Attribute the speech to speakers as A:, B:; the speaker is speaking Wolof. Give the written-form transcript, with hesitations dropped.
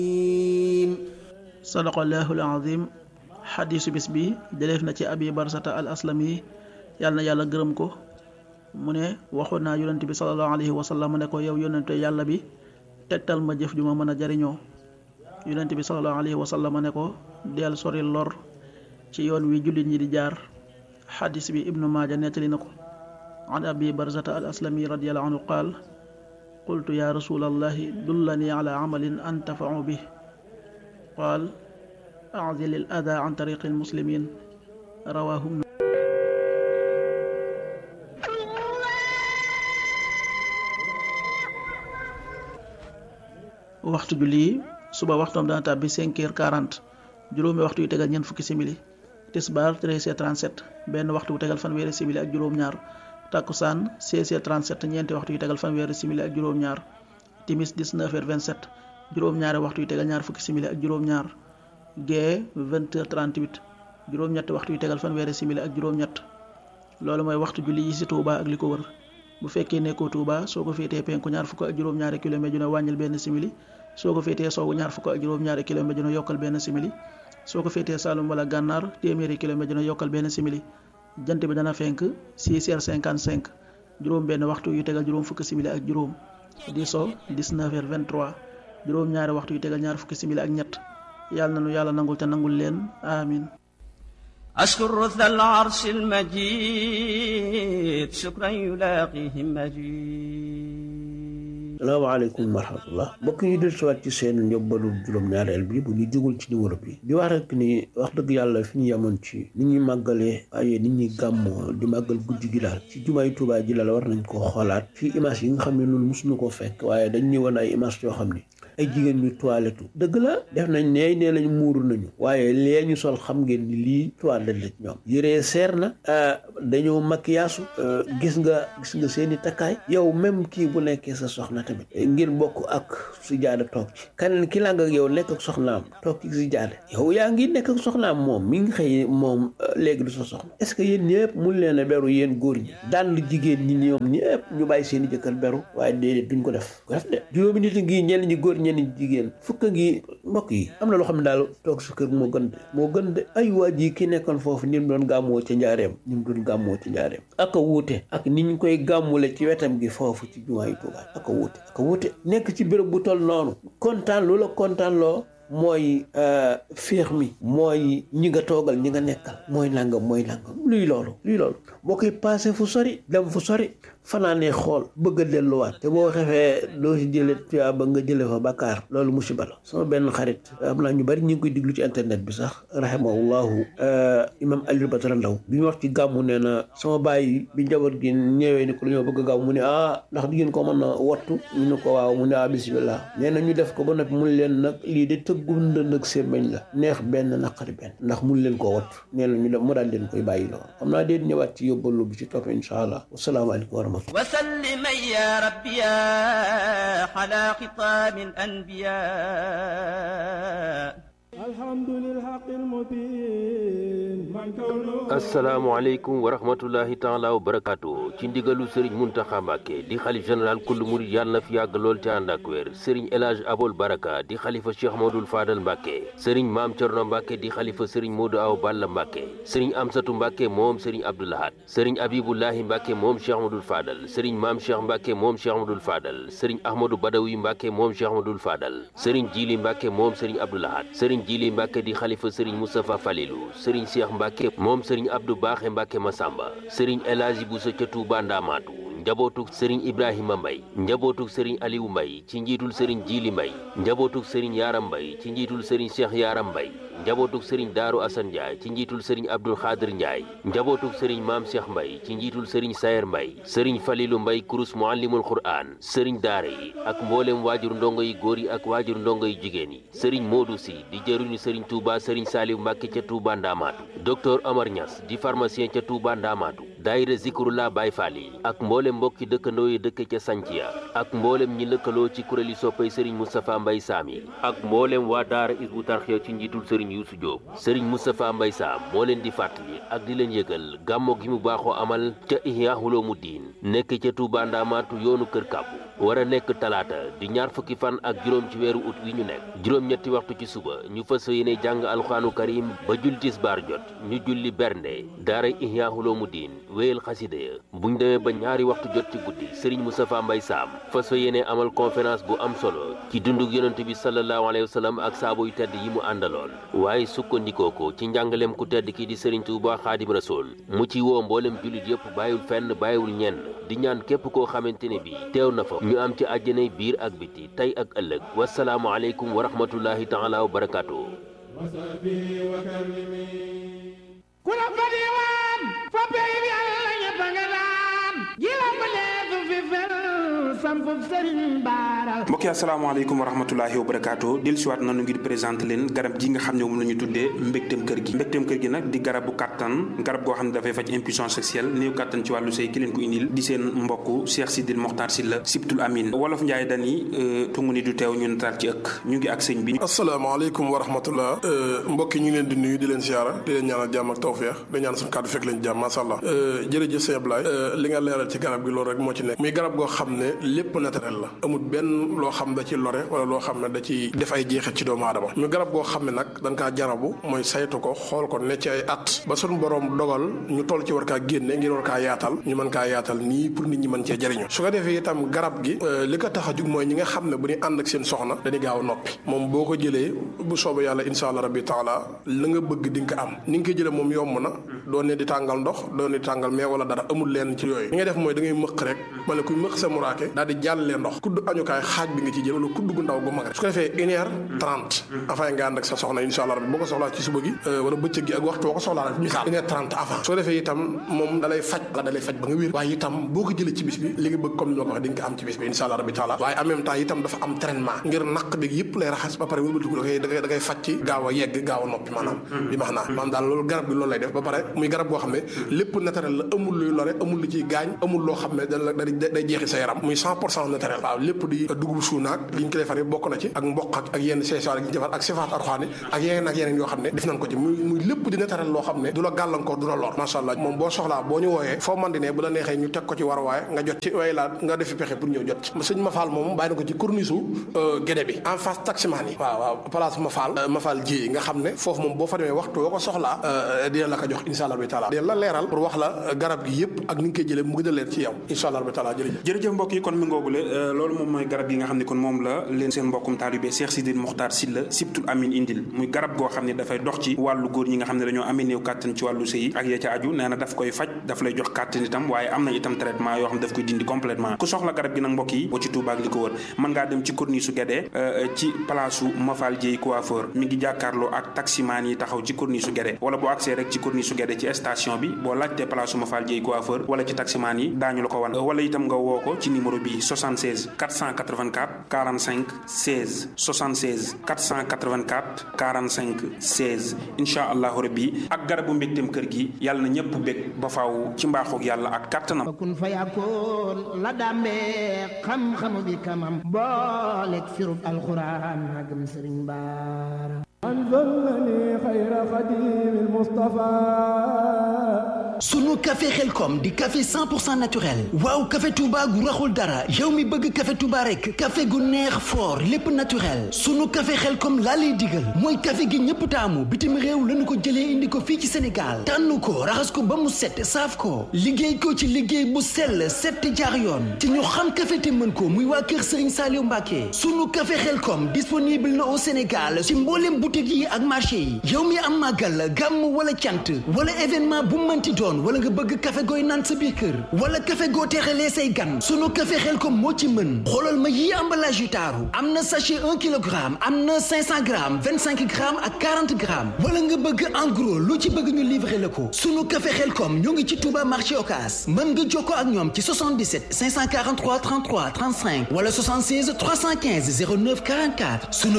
A: sadaqallaahu al-aziim. xadiisu bis bi jëleef na ci abi barsata al aslami yàlla na yàlla gërëm ko mu ne waxoon naa yonent bi sallallahu alayhi wa sallam ne ko yow yonente yàlla bi tegtal ma jëf ju ma mën a jariñoo yonent bi sallallahu alayhi wa sallam ne ko del sori lor ci yoon wi jullit ñi di jaar. xadis bi ibnu maaja nettali na ko an abi barzata al aslami radiyallahu anhu qaal qultu ya rasulallahi dullani ala amalin antafau bih qaal a'zil al ada an tariqi al muslimin rawahu. waxtu julli suba waxtoom dana tàbbi 5h40 juróomi waxtu yu tegal ñeent fukki simili. tisbaar 13h37 benn waxtu yu tegal fanweeri simili ak juróom-ñaar. takkusaan 16h37 ñeenti waxtu yu tegal fanweeri simili ak juróom-ñaar. timis 19h27 juróom-ñaari waxtu yu tegal ñaar fukki simili ak juróom-ñaar. gee 20h38 juróom-ñetti waxtu yu tegal fanweeri simili ak juróom-ñett. loolu mooy waxtu julli yi ci Touba ak li ko wër. bu fekkee nekkoo Touba soo ko féetee penku ñaar fukk ak juróom-ñaari kilomètre ju ne wàññil benn simili soo ko féetee sowwu ñaar fukk ak juróom-ñaari kilomètre ju ne yokkal benn simili soo ko féetee Saloum wala Gànnaar téeméeri kilomètre ju ne yokkal benn simili. jant bi dana fenk 6h55 juróom benn waxtu yu tegal juróom fukki simili ak juróom di so 19h23 juróom-ñaari waxtu yu tegal ñaar fukki simili ak ñett. yàlla na nu yàlla nangul te nangul leen amin.
B: أشكر ذا العرش المجيد شكرا يلاقيه مجيد.
C: salaamaaleykum wa rahmatullah mbokk yi del siwaat ci seen njobbalu juróom-ñaareel bi bu ñu jógul ci numéro bi di wax rek ni wax dëgg yàlla fi ñu yemoon ci ni ñuy màggalee waaye ni ñuy gàmmoo di màggal guddi gi daal ci jumaay Tuubaa ji la war nañ koo xoolaat fii image yi nga xam ne noonu mosuñu koo fekk waaye dañ ñuy wan ay image yoo xam ni ay jigéen ñu toilettu dëgg la def nañ nee nañ muuru nañu waaye lee ñu sol xam ngeen ni lii toilette la ñoom yëree seer na dañoo makiyaasu gis nga seeni takkaay yow même kii bu nekkee sa soxna tamit ngir bokk ak si jaada toog ci keneen ki la nga yow nekk ak soxnaam toog ci si jaada yow yaa ngi nekk ak soxnaam moom mi ngi xëy moom léegi du sa soxna est-ce que yéen ñëpp mun leen a beru yéen góor ñi daan lu jigéen ñi ñoom ñëpp ñu bàyyi seeni jëkkër beru waaye déedéet duñ ko def de juróomi nit ngi ñenn ñi góor ñenn jigéen fukk ngi mbokk yi am na loo xam ne daal toog sa kër moo gën de ay waa ji ki nekkoon foofu ni mu doon gàmmoo ci njaareem ak a wuute ak ni ñu koy gàmmule ci wetam gi foofu ci jumaa yi Tuubaa ak a wuute nekk ci béréb bu toll noonu kontaan loola kontaan loo mooy féex mi mooy ñi nga toogal ñi nga nekkal mooy nangam luy loolu boo koy passé fu sori dem fu sori fanaanee xool bëgg a delluwaat te boo xefee doo si jële tuyaa ba nga jële fa bàkkaar loolu musiba la sama benn xarit am naa ñu bari ñu ngi koy diglu ci internet bi sax rahimahullahu imam Aliou Badara Ndaw bi ñu wax ci gàmmu nee na sama bàyyi bi njaboot gi ñëwee ni ko dañoo bëgg a gàmmu mu ne ndax di ngeen ko mën a wattu ñu ne ko waaw mu ne bismillah nee na ñu def ko ba noppi mun leen nag lii de tëggum ndënd ak sémmiñ la neex benn naqari benn ndax mun leen koo wattu nee na ñu dem mu daal leen koy bàyyi lool xam naa dee ñëwaat ci yóbbalu bi ci topp insha allah wasalaamaaleykum wa rahmatulah
B: وسلم يا ربي على خطاب الأنبياء الحمد للحق المبين
D: asalaamaaleykum wa rahmatullahi taala wa barakaatu ci ndigalu Serigne Mountakha Mbacké di xalif général kullu murid yàlla na fi yàgg lool te ànd ak wér Serigne El Hadj Abol Baraka di xalifa Cheikh Modou Fadal Mbacké Serigne Maam Thierno Mbacké di xalifa Serigne Modou Awa Balla Mbacké Serigne Amsatou Mbacké moom Serigne Abdou Lahad Serigne Abibullahi Mbacké moom Cheikh Modou Fadal Serigne Maam Cheikh Mbacké moom Cheikh Modou Fadal Serigne Ahmadou Badawi Mbacké moom Cheikh Modou Fadal Serigne Djili Mbacké moom Serigne Abdou Lahad Serigne Djili Mbacké di xalifa Serigne Moustapha Falilou Serigne Cheikh Mbacké moom Serigne Abdou Baaxe Mbacké Massamba Serigne El Hadji Bousso ca Touba Ndamatou njabootuk Serigne Ibrahima Mbaye njabootuk Serigne Aliou Mbaye ci njiitul Serigne Djili Mbaye njabootuk Serigne Yaram Mbaye ci njiitul Serigne Cheikh Yaram Mbaye njabootuk Serigne Darou Assane Ndiaye ci njiitul Serigne Abdoul Khadir Ndiaye njabootuk Serigne Maam Cheikh Mbaye ci njiitul Serigne Sayer Mbaye Serigne Falilou Mbaye kurus muallimul Qur'an Serigne daara yi ak mboolem waajur ndongo yi góor yi ak waajur ndongo yi jigéen yi Serigne Modou Sy di jëruñu Serigne Touba Serigne Saliou Mbacké ca Touba Ndamatou docteur Omar Niass di pharmacien ca Touba Ndamatou daayira Zikrullah Baye Fall yi ak mboolem mbokki dëkkandoo yi dëkk ca Santhia ak mboolem ñi lëkkaloo ci kuréeli soppay Serigne Moustapha Mbaye Sam yi ak mboolem waa daara Hizbut Tarqiyyah ci njiitul Serigne Youssou Diop Serigne Moustapha Mbaye Sam moo leen di fàttali ak di leen yëgal gàmmo gi mu baaxoo amal ca Ihya Ulumuddin nekk ca Touba Ndamatou yoonu Kër Kàbbu war a nekk talaata di ñaar fukki fan ak juróom ci weeru ut wi ñu nekk juróom-ñetti waxtu ci suba ñu fas yéene jàng alxuraanu karim ba jul tisbaar jot ñu julli bernde daara Ihya Ulumuddin wéyal xasida ya buñ demee ba ñaari waxtu jot ci guddi Serigne Moustapha Mbaye Sam fas yéene amal conférence bu am solo ci dundug yonent bi sallallahu alayhi wa sallam ak saabo yu tedd yi mu àndaloon waaye sukkandikoo ko ci njàngaleem ku tedd ki di Serigne Touba Xaadim Rasul mu ci woo mboolem jullit yëpp bàyyiwul fenn bàyyiwul ñenn di ñaan képp koo xamante ne bi teew na fa ñu am ci àjjanay biir ak biti tey ak ëllëg wasalaamu aleykum wa rahmatullahi taala wa barakaatu.
E: ku la fa diwaan fa pey bi Yàlla ñëpp nga daan ji la ma leetu fi fel sampu Sëriñ Baara.
F: mbokk yi asalaamaaleykum wa rahmatulahi wa barakaatu dellusiwaat nañu ngir présenté leen garab gi nga xam ne moom la ñu tuddee mbégteem kër gi nag di garabu kàttan garab goo xam ne dafay faj impuissance sexuelle néew kàttan ci wàllu sëy ki leen ko indil di seen mbokk Cheikh Sidil Mokhtar Sylla Sibtul Amin wolof Njaay dani tungu ni du teew ñu nataal ci ëkk ñu ngi ak sëñ bi.
G: asalaamaaleykum wa rahmatullah mbokk yi ñu ngi leen di nuyu di leen siyaara di leen ñaanal jàmm ak tawfeex di ñaan suñu kàddu fekk leen jàmm masha Allah jërëjëf sëñ Ablaye li nga leeral ci garab gi loolu rek moo ci nekk muy garab goo xam ne lépp naturel la amul benn loo xam da ci lore wala loo xam ne da ci def ay jeexit ci doomu aadama muy garab goo xam ne nag dañ kaa jarabu mooy saytu ko xool ko ne ci ay at ba suñu borom dogal ñu toll ci war kaa génne ngir war kaa yaatal ñu mën kaa yaatal nii pour nit ñi mën cee jëriñu su ko defee itam garab gi li ko tax a jug mooy ñi nga xam ne bu ñu ànd ak seen soxna dañuy gaaw a noppi moom boo ko jëlee bu soobee yàlla insha allah rabbi taala la nga bëgg di nga ko am ni nga koy jëlee moom yomb na doon ne di tàngal ndox doon ne di tàngal mais wala dara amul leen ci yooyu li ngay def mooy da ngay mëq rek ma ne kuy mëq sa muraake daal di jàllee ndox kudd añukaay xaaj bi nga ci jël wala kudd gu ndaw gu mag rek su ko defee 1h30 avant nga ànd ak sa soxna insha allah rabbi boo ko soxlaa ci suba gi wala bëccëg gi ak waxtu boo ko soxlaa rek misaal 1h30 avant su ko defee itam moom dalay faj ba nga wér waaye itam boo ko jëlee ci bis bi li nga bëgg comme ni ma ko waxee di nga ko am ci bis bi insha allah rabbi taala waaye en même temps itam dafa am traitement ngir naq bi yëpp lay raxas ba pare wëlbatiku da ngay faj ci gaaw a yegg gaaw a noppi maanaam bi max naa maanaam daal loolu garab bi loolu lay def ba pare muy garab boo xam ne lépp naturel la amul luy lore amul lu ciy gaañ amul loo xam ne day jeexi sa yaram muy 100% naturel waaw lépp di dugub suunaak li ñu ko defar bokk na ci ak mboq ak yenn seesaar yi ñu defar ak sifaat arxaani ak yeneen yoo xam ne def nañ ko ci muy lépp di naturel loo xam ne du la gàllankoor du la lor masha Allah moom boo soxlaa boo ñu wooyee foo man di ne bu la neexee ñu teg ko ci war waaye nga jot ci way laa nga defi pexe pour ñëw jot ci sëñ Mafal moom bàyyi na ko ci corniche Guédé bi en face taximaan yi waaw place Mafal ji nga xam ne foofu moom boo fa demee waxtu woo ko soxlaa dina la ko jox insha Allah bi taala dina la leeral pour wax la garab gi yëpp ak ni nga koy jëlee mu gën a leer ci yow insha Allah bi taala
F: jërëjëf mbokk yi kon mi ngoogule loolu moom mooy garab yi nga xam ne kon moom la leen seen mbokkum taalibe Cheikh Sidil Mokhtar Sylla Sibtul Amin indil muy garab goo xam ne dafay dox ci wàllu góor ñi nga xam ne dañoo amee néew kàttan ci wàllu sëy ak ya ca aju nee na daf koy faj daf lay jox kàttan itam waaye am na itam traitement yoo xam ne daf koy dindi complètement ku soxla garab gi nag mbokk yi boo ci Touba ak li ko wër mën ngaa dem ci corniche su Guédé ci place su Mafal Dieye coiffeur mi ngi jàkkaarloo ak taximaan yi taxaw ci corniche su Guédé wala boo accès rek ci corniche su Guédé ci station bi boo laajtee place su Mafal Dieye coiffeur wala ci taximaan yi daañu la ko wan wala itam nga woo ko ci numéro bi 76 484 45 16 76 484 45 16 incha allahu rabbi ak garabu mbégteem kër gi yàlla na ñëpp bég ba faaw ci mbaaxoog yàlla ak kàttanam.
E: kun fa yakkoon la dàmbee xam-xamu bi kamam booleeg firub alxuraan magam Sëriñ Baara.
H: sunu café Xelkom di café 100% naturel waaw café Touba gu raxul dara yow mi bëgg café Touba rek café gu neex fort lépp naturel sunu café Xelkom laa lay digal mooy café gi ñëpp taamu bitim réew lañu ko jëlee indi ko fii ci Sénégal tànn ko raxas ko ba mu set saaf ko liggéey ko ci liggéey bu sell set jaar yoon te ñu xam café te mën ko muy waa kër Serigne Saliou Mbacké sunu café Xelkom disponible na au Sénégal ci mboolem boutique yi ak marché yi yow mi am màggal gàmm wala cant wala événement bu mënti doon wala nga bëgg café gooy naan sa biir kër wala café goo teexalee say gan sunu café Xelkom moo ci mën xoolal ma yi emballage yu taaru am na sachet 1 kilogramme am na 500 grammes 25 grammes ak 40 grammes wala nga bëgg en gros lu ci bëgg ñu livrer la ko sunu café Xelkom ñoo ngi ci Touba marché Ocass mën nga jokkoo ak ñoom ci 77 543 33 35 wala 76 315 09 44 sunu